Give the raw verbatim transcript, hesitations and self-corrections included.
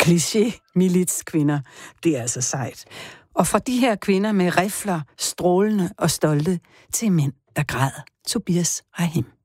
kliché-militskvinder. Det er altså sejt. Og fra de her kvinder med rifler, strålende og stolte, til mænd, der græd. Tobias Rahim.